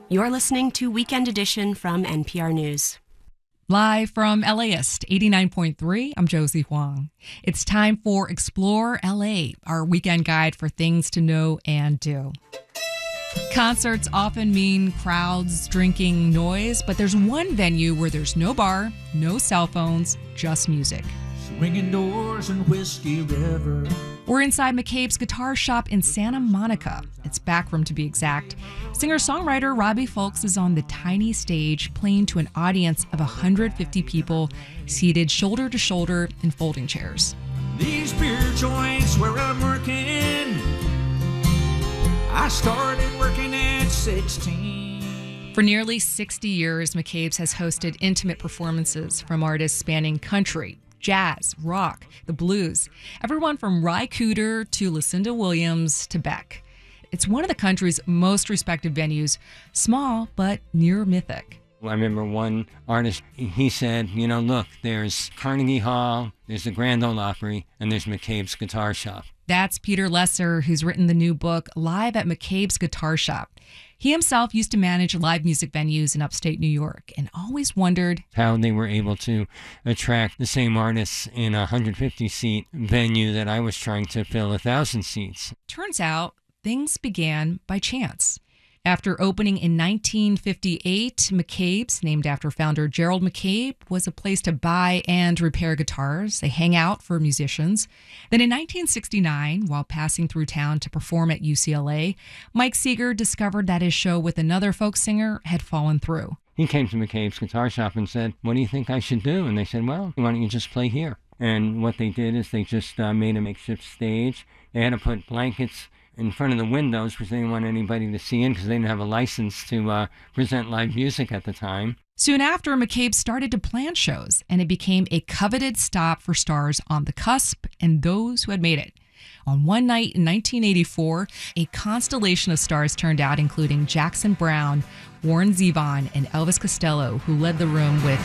You're listening to Weekend Edition from NPR News. Live from LAist 89.3, I'm Josie Huang. It's time for Explore LA, our weekend guide for things to know and do. Concerts often mean crowds, drinking, noise, but there's one venue where there's no bar, no cell phones, just music. Swinging doors and Whiskey River. We're inside McCabe's Guitar Shop in Santa Monica. It's backroom to be exact. Singer-songwriter Robbie Fulks is on the tiny stage playing to an audience of 150 people seated shoulder to shoulder in folding chairs. These beer joints where I'm working, I started working at 16. For nearly 60 years, McCabe's has hosted intimate performances from artists spanning country, jazz, rock, the blues, everyone from Ry Cooder to Lucinda Williams to Beck. It's one of the country's most respected venues, small but near mythic. I remember one artist, he said, look, there's Carnegie Hall, there's the Grand Ole Opry, and there's McCabe's Guitar Shop. That's Peter Lesser, who's written the new book, Live at McCabe's Guitar Shop. He himself used to manage live music venues in upstate New York and always wondered how they were able to attract the same artists in a 150-seat venue that I was trying to fill 1,000 seats. Turns out things began by chance. After opening in 1958, McCabe's, named after founder Gerald McCabe, was a place to buy and repair guitars. They hang out for musicians. Then in 1969, while passing through town to perform at UCLA, Mike Seeger discovered that his show with another folk singer had fallen through. He came to McCabe's Guitar Shop and said, "What do you think I should do?" And they said, "Well, why don't you just play here?" And what they did is they just made a makeshift stage. They had to put blankets in front of the windows because they didn't want anybody to see in because they didn't have a license to present live music at the time. Soon after, McCabe started to plan shows, and it became a coveted stop for stars on the cusp and those who had made it. On one night in 1984, a constellation of stars turned out, including Jackson Browne, Warren Zevon, and Elvis Costello, who led the room with